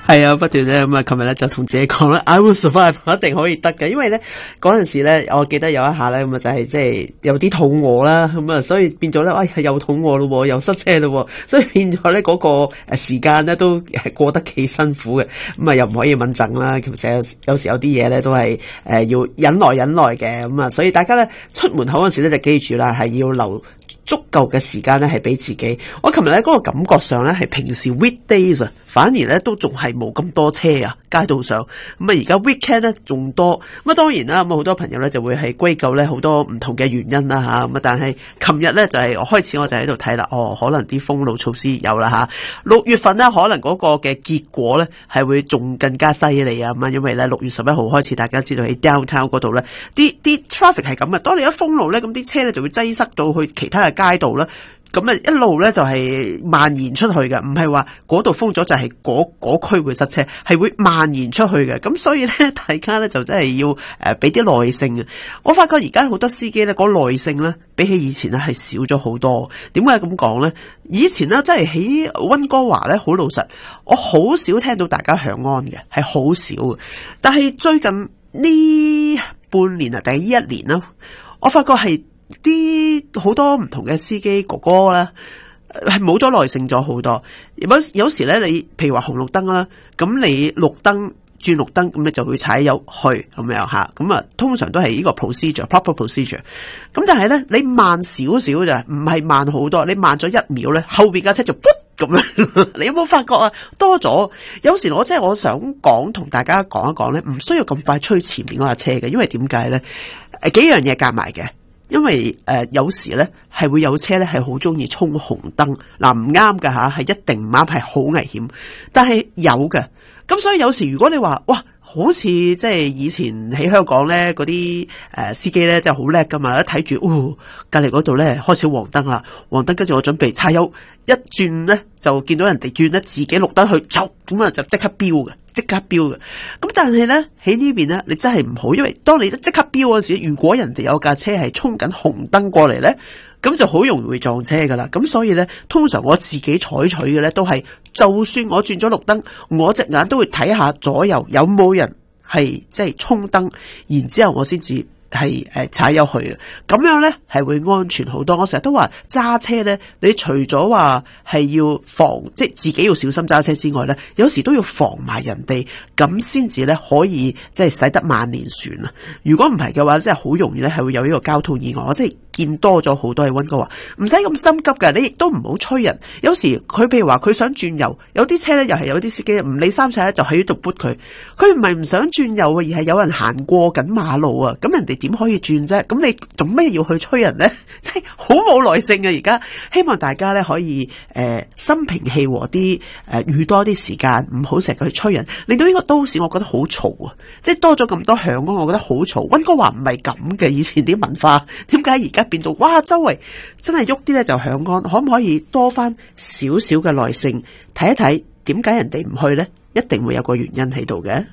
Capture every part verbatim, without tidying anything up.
係啊，不斷咧咁啊，琴日咧就同自己講啦 I will survive， 一定可以得嘅，因為咧嗰陣時咧，我記得有一下咧咁啊，就係即係有啲肚餓啦，咁啊，所以變咗咧，哎呀又肚餓咯，又塞車咯，所以變咗咧嗰個誒時間咧都係過得幾辛苦嘅，咁啊又唔可以敏陣啦，其實有時有啲嘢咧都係誒要忍耐忍耐嘅，咁啊，所以大家咧出門口嗰陣時咧就記住啦，係要留足夠嘅時間咧係俾自己。我琴日咧嗰個感覺上咧係平時 weekdays 啊，反而咧都仲係冇咁多車啊，街道上咁啊，而家 weekend 咧仲多。咁啊當然啦，咁好多朋友咧就會係歸咎咧好多唔同嘅原因啦吓，咁啊但係琴日咧就係、是、我開始我就喺度睇啦，哦可能啲封路措施有啦吓，六月份咧可能嗰個嘅結果咧係會仲更加犀利啊，咁啊因為咧六月十一號開始大家知道喺 downtown 嗰度咧啲啲 traffic 係咁啊，當你一封路咧咁啲車咧就會擠塞到去其他嘅街道啦。咁啊一路咧就係蔓延出去嘅，唔係話嗰度封咗就係嗰嗰區會塞車，係會蔓延出去嘅。咁所以咧，大家咧就真係要誒俾啲耐性啊！我發覺而家好多司機咧，嗰耐性咧比起以前咧係少咗好多。點解咁講咧？以前咧真係喺溫哥華咧，好老實，我好少聽到大家響安嘅，係好少嘅。但係最近呢半年啊，定係呢一年啦，我發覺係啲好多唔同嘅司機哥哥啦，係冇咗耐性咗好多。有有時咧，你譬如話紅綠燈啦，咁你綠燈轉綠燈，咁你就會踩油去咁樣吓。咁啊，通常都係呢個 procedure，proper procedure。咁但係咧，你慢少少咋，唔係慢好多。你慢咗一秒咧，後邊架車就噗咁樣。你有冇發覺啊？多咗。有時我真係我想講同大家講一講咧，唔需要咁快吹前面嗰架車嘅，因為點解咧？誒，幾樣嘢夾埋嘅。因為誒、呃、有時咧係會有車咧係好中意衝紅燈，嗱唔啱㗎吓，係一定唔啱，係好危險。但係有嘅，咁所以有時如果你話哇，好似即係以前喺香港咧嗰啲誒司機咧真係好叻噶嘛，一睇住哦隔籬嗰度咧開始黃燈啦，黃燈跟住我準備踩油，一轉咧就見到人哋轉咧自己綠燈去，走咁啊就即刻飆嘅。即刻飆嘅，咁但係咧喺呢邊咧，你真係唔好，因為當你即刻飆嗰時，如果人哋有架車係衝緊紅燈過嚟咧，咁就好容易會撞車噶啦。咁所以咧，通常我自己採取嘅咧都係，就算我轉咗綠燈，我隻眼都會睇下左右有冇人係即係衝燈，然之後我先至係誒踩油去嘅，咁樣咧係會安全好多。我成日都話揸車咧，你除咗話係要防，即係自己要小心揸車之外咧，有時都要防埋人哋，咁先至咧可以即係使得萬年船啊！如果唔係嘅話，真係好容易咧係會有呢個交通意外。我即係見多咗好多喺溫哥華，唔使咁心急㗎，你亦都唔好催人。有時佢譬如話佢想轉右，有啲車咧又係有啲司機唔理三七一就喺度撥佢，佢唔係唔想轉右啊，而係有人行過緊馬路啊，咁人哋點可以轉啫？咁你做咩要去催人呢？真係好冇耐性啊！而家希望大家咧可以誒、呃、心平氣和啲，誒、呃、預多啲時間，唔好成日去催人，令到呢個都市我覺得好嘈啊！即係多咗咁多響啊，我覺得好嘈。溫哥華唔係咁嘅，以前啲文化點解而家變到哇？周圍真係喐啲咧就響安，可唔可以多翻少少嘅耐性睇一睇？點解人哋唔去呢？一定會有個原因喺度嘅。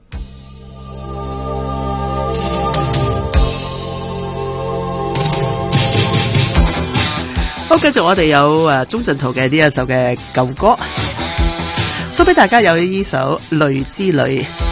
好，繼續我哋有誒鍾鎮濤嘅呢一首嘅舊歌，送俾大家有呢首《淚之淚》。